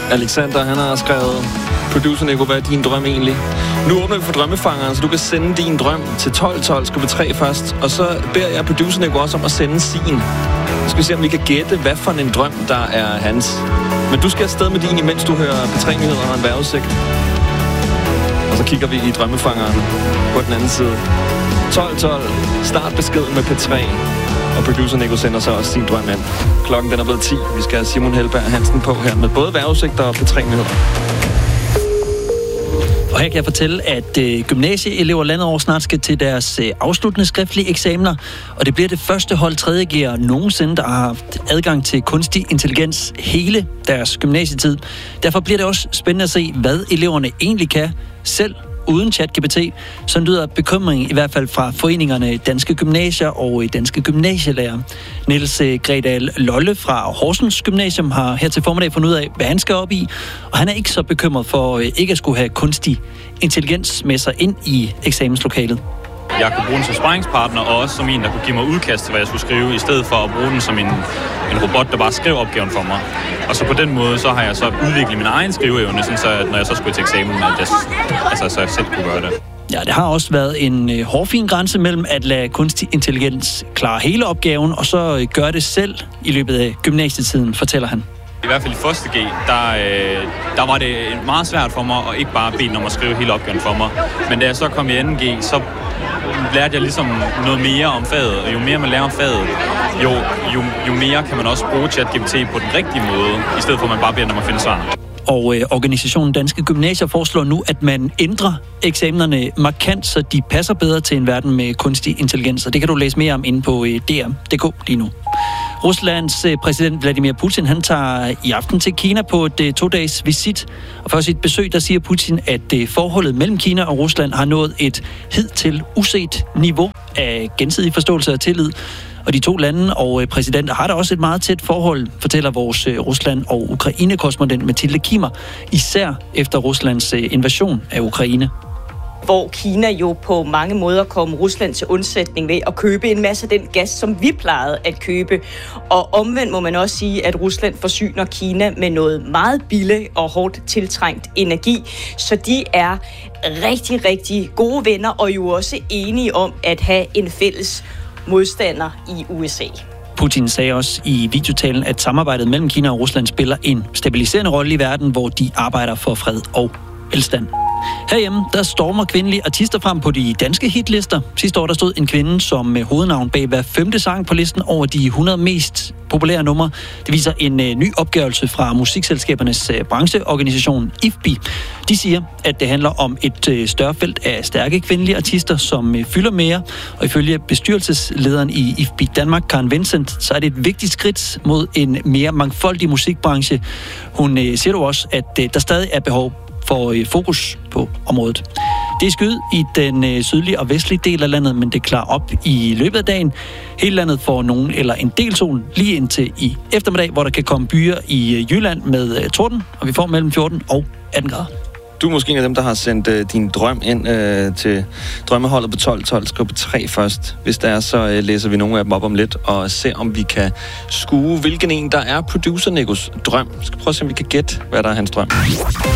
Alexander, han har skrevet: Producer Nico, hvad er din drøm egentlig? Nu åbner vi for drømmefangeren, så du kan sende din drøm til 1212, skal på 3 først. Og så beder jeg producer Nico også om at sende sin. Så skal vi se, om vi kan gætte, hvad for en drøm, der er hans. Men du skal afsted med din, imens du hører P3-nyheder og en vejrudsigt. Og så kigger vi i drømmefangeren på den anden side. 1212, start beskeden med P3. Og producer Nico sender så også sin drøm ind. Klokken den er blevet 10. Vi skal have Simon Helberg Hansen på her med både vejrudsigter og P3-nyheder. Og her kan jeg fortælle, at gymnasieelever landet over snart skal til deres afsluttende skriftlige eksamener, og det bliver det første hold 3. G'er nogensinde, der har haft adgang til kunstig intelligens hele deres gymnasietid. Derfor bliver det også spændende at se, hvad eleverne egentlig kan selv uden ChatGPT. Sådan lyder bekymring i hvert fald fra foreningerne Danske Gymnasier og Danske Gymnasielærer. Niels Gredal Lolle fra Horsens Gymnasium har her til formiddag fundet ud af, hvad han skal op i, og han er ikke så bekymret for ikke at skulle have kunstig intelligens med sig ind i eksamenslokalet. Jeg kunne bruge den som sparringspartner, og også som en, der kunne give mig udkast til, hvad jeg skulle skrive, i stedet for at bruge den som en robot, der bare skrev opgaven for mig. Og så på den måde, så har jeg så udviklet min egen skriveevne, så når jeg så skulle til eksamen, at så jeg selv kunne gøre det. Ja, det har også været en hårfin grænse mellem at lade kunstig intelligens klare hele opgaven, og så gøre det selv i løbet af gymnasietiden, fortæller han. I hvert fald i 1. G, der var det meget svært for mig at ikke bare bede den om at skrive hele opgaven for mig. Men da jeg så kom i 2. G, så lærte jeg ligesom noget mere om faget, og jo mere man lærer om faget, jo mere kan man også bruge ChatGPT på den rigtige måde, i stedet for at man bare beder den om at finde svar. Og organisationen Danske Gymnasier foreslår nu, at man ændrer eksamenerne markant, så de passer bedre til en verden med kunstig intelligens. Og det kan du læse mere om inde på dr.dk lige nu. Ruslands præsident Vladimir Putin, han tager i aften til Kina på et 2-dages visit. Og for sit besøg, der siger Putin, at forholdet mellem Kina og Rusland har nået et hidtil uset niveau af gensidig forståelse og tillid. Og de 2 lande og præsidenter har da også et meget tæt forhold, fortæller vores Rusland- og Ukraine-korrespondent Mathilde Kimmer, især efter Ruslands invasion af Ukraine. Hvor Kina jo på mange måder kom Rusland til undsætning ved at købe en masse af den gas, som vi plejede at købe. Og omvendt må man også sige, at Rusland forsyner Kina med noget meget billig og hårdt tiltrængt energi. Så de er rigtig, rigtig gode venner og jo også enige om at have en fælles modstander i USA. Putin sagde også i videotalen, at samarbejdet mellem Kina og Rusland spiller en stabiliserende rolle i verden, hvor de arbejder for fred og velstand. Herhjemme, der stormer kvindelige artister frem på de danske hitlister. Sidste år, der stod en kvinde som hovednavn bag hver 5. sang på listen over de 100 mest populære numre. Det viser en ny opgørelse fra musikselskabernes brancheorganisation IFPI. De siger, at det handler om et større felt af stærke kvindelige artister, som fylder mere. Og ifølge bestyrelseslederen i IFPI Danmark, Karen Vincent, så er det et vigtigt skridt mod en mere mangfoldig musikbranche. Hun siger dog også, at der stadig er behov for fokus på området. Det er skyet i den sydlige og vestlige del af landet, men det klarer op i løbet af dagen. Hele landet får nogen eller en del sol lige indtil i eftermiddag, hvor der kan komme byer i Jylland med torden, og vi får mellem 14 og 18 grader. Du er måske en af dem, der har sendt din drøm ind til drømmeholdet på 1212. Skriv på 3 først. Hvis der er, så læser vi nogle af dem op om lidt, og ser om vi kan skue, hvilken en der er producer Nikos drøm. Vi skal prøve at se, om vi kan gætte, hvad der er hans drøm.